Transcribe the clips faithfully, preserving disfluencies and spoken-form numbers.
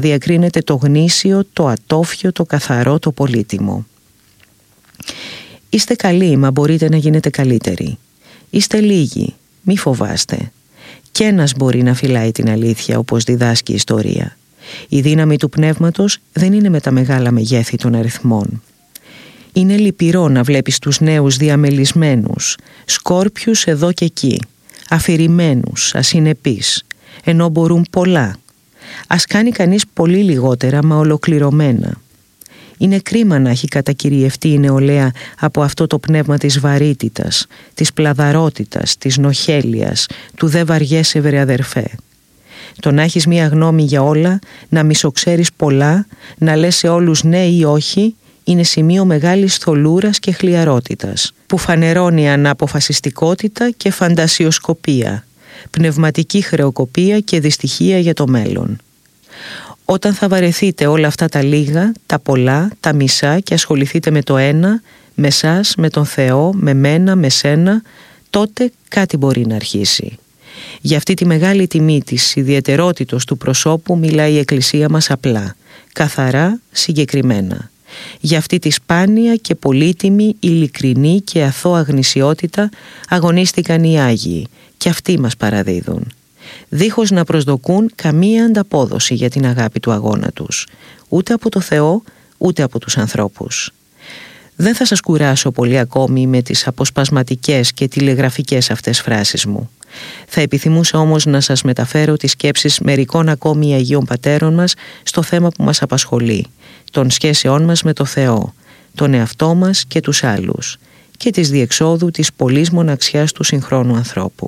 Διακρίνεται το γνήσιο, το ατόφιο, το καθαρό, το πολύτιμο. Είστε καλοί, μα μπορείτε να γίνετε καλύτεροι. Είστε λίγοι, μη φοβάστε. Κι ένας μπορεί να φυλάει την αλήθεια, όπως διδάσκει η ιστορία. Η δύναμη του πνεύματος δεν είναι με τα μεγάλα μεγέθη των αριθμών. Είναι λυπηρό να βλέπεις τους νέους διαμελισμένους, σκόρπιους εδώ και εκεί, αφηρημένους, ασυνεπείς, ενώ μπορούν πολλά. Ας κάνει κανείς πολύ λιγότερα, μα ολοκληρωμένα. Είναι κρίμα να έχει κατακυριευτεί η νεολαία από αυτό το πνεύμα της βαρύτητας, της πλαδαρότητας, της νοχέλειας, του «δε βαριέσαι βρε αδερφέ». Το να έχεις μία γνώμη για όλα, να μισοξέρεις πολλά, να λες σε όλους ναι ή όχι, είναι σημείο μεγάλης θολούρας και χλιαρότητας, που φανερώνει αναποφασιστικότητα και φαντασιοσκοπία, πνευματική χρεοκοπία και δυστυχία για το μέλλον. Όταν θα βαρεθείτε όλα αυτά τα λίγα, τα πολλά, τα μισά και ασχοληθείτε με το ένα, με σας, με τον Θεό, με μένα, με σένα, τότε κάτι μπορεί να αρχίσει. Για αυτή τη μεγάλη τιμή της ιδιαιτερότητος του προσώπου μιλάει η Εκκλησία μας απλά, καθαρά, συγκεκριμένα. Για αυτή τη σπάνια και πολύτιμη, ειλικρινή και αθώα γνησιότητα αγωνίστηκαν οι Άγιοι και αυτοί μας παραδίδουν, δίχως να προσδοκούν καμία ανταπόδοση για την αγάπη του αγώνα τους, ούτε από το Θεό, ούτε από τους ανθρώπους. Δεν θα σας κουράσω πολύ ακόμη με τις αποσπασματικές και τηλεγραφικές αυτές φράσεις μου. Θα επιθυμούσα όμως να σας μεταφέρω τις σκέψεις μερικών ακόμη Αγίων Πατέρων μας στο θέμα που μας απασχολεί, των σχέσεών μας με το Θεό, τον εαυτό μας και τους άλλους, και της διεξόδου της πολλής μοναξιάς του συγχρόνου ανθρώπου.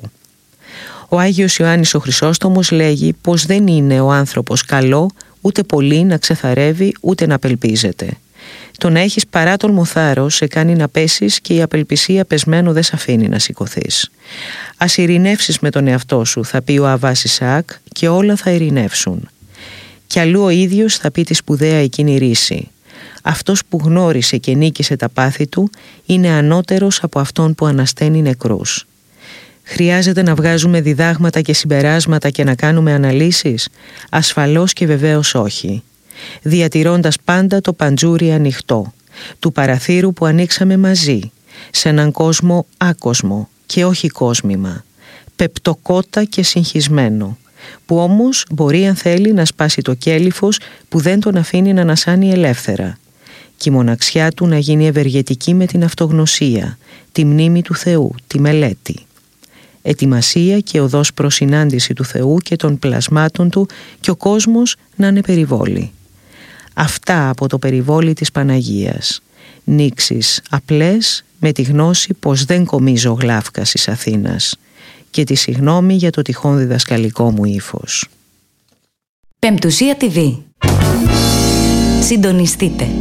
Ο Άγιος Ιωάννης ο Χρυσόστομος λέγει πως δεν είναι ο άνθρωπος καλό ούτε πολύ να ξεθαρεύει ούτε να απελπίζεται. Το να έχεις παράτολμο θάρρος σε κάνει να πέσεις και η απελπισία πεσμένο δεν σ' αφήνει να σηκωθείς. Ας ειρηνεύσεις με τον εαυτό σου, θα πει ο Αββάς Ισαάκ, και όλα θα ειρηνεύσουν. Κι αλλού ο ίδιος θα πει τη σπουδαία εκείνη ρίση. Αυτός που γνώρισε και νίκησε τα πάθη του είναι ανώτερος από αυτόν που ανασταίνει νεκρούς. Χρειάζεται να βγάζουμε διδάγματα και συμπεράσματα και να κάνουμε αναλύσεις? Ασφαλώς και βεβαίως όχι. Διατηρώντας πάντα το παντζούρι ανοιχτό, του παραθύρου που ανοίξαμε μαζί, σε έναν κόσμο άκοσμο και όχι κόσμημα, πεπτοκότα και συγχυσμένο, που όμως μπορεί αν θέλει να σπάσει το κέλυφος που δεν τον αφήνει να ανασάνει ελεύθερα, και η μοναξιά του να γίνει ευεργετική με την αυτογνωσία, τη μνήμη του Θεού, τη μελέτη. Ετοιμασία και οδός προς συνάντηση του Θεού και των πλασμάτων του, και ο κόσμος να είναι περιβόλη. Αυτά από το περιβόλι της Παναγίας. Νήξεις απλές με τη γνώση πως δεν κομίζω γλάφκας της Αθήνας, και τη συγνώμη για το τυχόν διδασκαλικό μου ύφος. Πεμπτουσία τι βι. Συντονιστείτε.